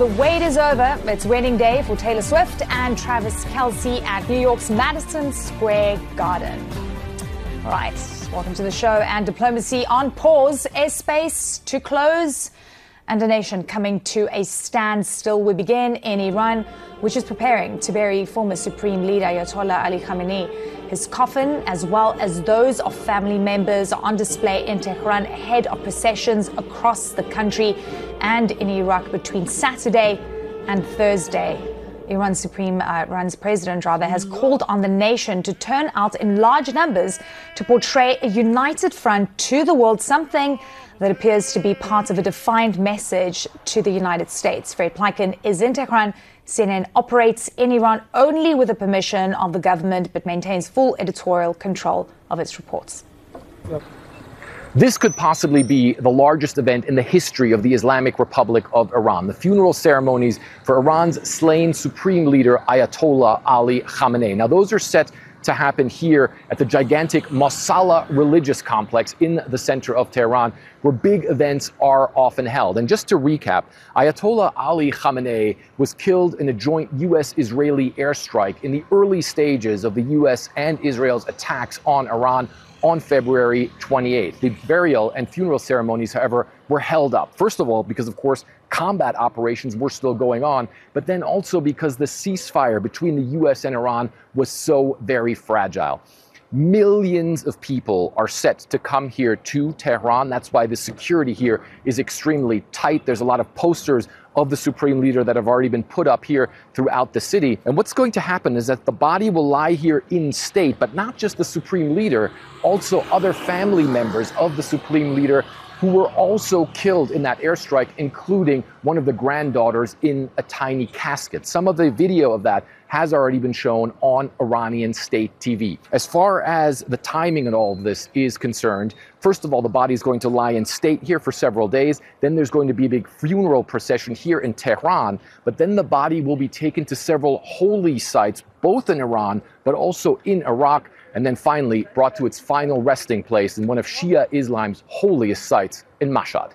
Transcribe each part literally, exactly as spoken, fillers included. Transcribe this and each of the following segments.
the wait is over. It's wedding day for Taylor Swift and Travis Kelce at New York's Madison Square Garden. All right, welcome to the show. And diplomacy on pause, airspace to close, and a nation coming to a standstill. We begin in Iran, which is preparing to bury former Supreme Leader Ayatollah Ali Khamenei. His coffin, as well as those of family members, are on display in Tehran ahead of processions across the country and in Iraq between Saturday and Thursday. Iran's Supreme, uh, Iran's president, rather, has called on the nation to turn out in large numbers to portray a united front to the world, something that appears to be part of a defined message to the United States. Fred Pleiken is in Tehran. C N N operates in Iran only with the permission of the government, but maintains full editorial control of its reports. Yep. This could possibly be the largest event in the history of the Islamic Republic of Iran, the funeral ceremonies for Iran's slain supreme leader, Ayatollah Ali Khamenei. Now, those are set to happen here at the gigantic Mosalla religious complex in the center of Tehran, where big events are often held. And just to recap, Ayatollah Ali Khamenei was killed in a joint U S-Israeli airstrike in the early stages of the U S and Israel's attacks on Iran on February twenty-eighth. The burial and funeral ceremonies, however, were held up. First of all, because, of course, combat operations were still going on, but then also because the ceasefire between the U S and Iran was so very fragile. Millions of people are set to come here to Tehran. That's why the security here is extremely tight. There's a lot of posters of the supreme leader that have already been put up here throughout the city. And what's going to happen is that the body will lie here in state, but not just the supreme leader, also other family members of the supreme leader who were also killed in that airstrike, including one of the granddaughters in a tiny casket. Some of the video of that has already been shown on Iranian state T V. As far as the timing and all of this is concerned, first of all, the body is going to lie in state here for several days. Then there's going to be a big funeral procession here in Tehran. But then the body will be taken to several holy sites, both in Iran, but also in Iraq. And then finally brought to its final resting place in one of Shia Islam's holiest sites in Mashhad.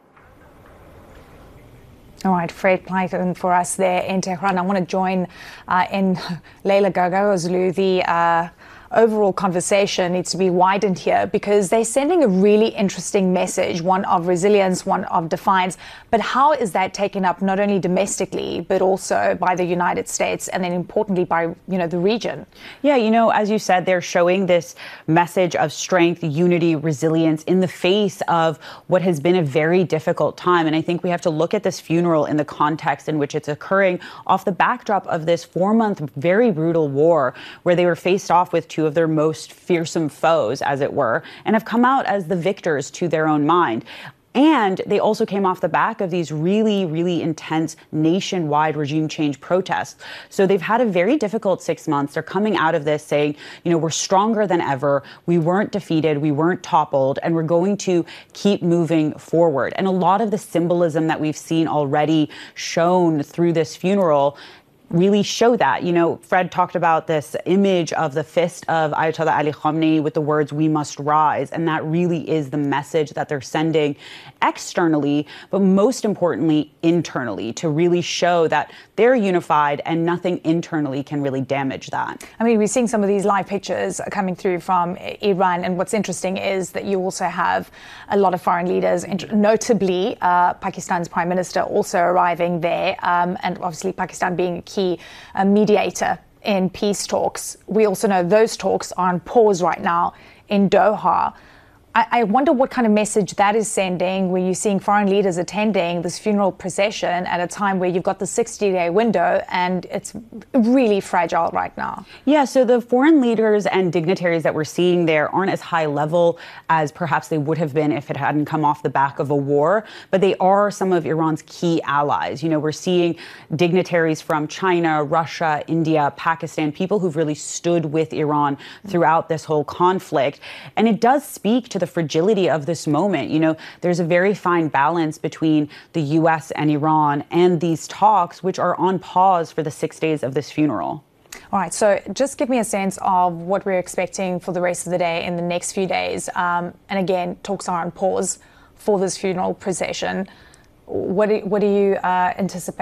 All right, Fred Pleiken for us there in Tehran. I want to join uh, in Leila Gagozlu, the uh, overall conversation needs to be widened here because they're sending a really interesting message, one of resilience, one of defiance. But how is that taken up not only domestically, but also by the United States and then importantly by, you know, the region? Yeah, you know, as you said, they're showing this message of strength, unity, resilience in the face of what has been a very difficult time. And I think we have to look at this funeral in the context in which it's occurring off the backdrop of this four-month, very brutal war where they were faced off with two of their most fearsome foes, as it were, and have come out as the victors to their own mind. And they also came off the back of these really, really intense nationwide regime change protests. So they've had a very difficult six months. They're coming out of this saying, you know, we're stronger than ever. We weren't defeated. We weren't toppled. And we're going to keep moving forward. And a lot of the symbolism that we've seen already shown through this funeral really show that. You know, Fred talked about this image of the fist of Ayatollah Ali Khamenei with the words, "We must rise." And that really is the message that they're sending externally, but most importantly, internally, to really show that they're unified and nothing internally can really damage that. I mean, we're seeing some of these live pictures coming through from Iran. And what's interesting is that you also have a lot of foreign leaders, notably uh, Pakistan's prime minister also arriving there. Um, and obviously Pakistan being a key a mediator in peace talks. We also know those talks are on pause right now in Doha. I, I wonder what kind of message that is sending when you're seeing foreign leaders attending this funeral procession at a time where you've got the sixty-day window and it's really fragile right now. Yeah, so the foreign leaders and dignitaries that we're seeing there aren't as high level as perhaps they would have been if it hadn't come off the back of a war, but they are some of Iran's key allies. You know, we're seeing dignitaries from China, Russia, India, Pakistan, people who've really stood with Iran throughout this whole conflict. And it does speak to the fragility of this moment. You know, there's a very fine balance between the U S and Iran and these talks, which are on pause for the six days of this funeral. All right, so just give me a sense of what we're expecting for the rest of the day in the next few days. Um, and again, talks are on pause for this funeral procession. What do, what do you uh, anticipate?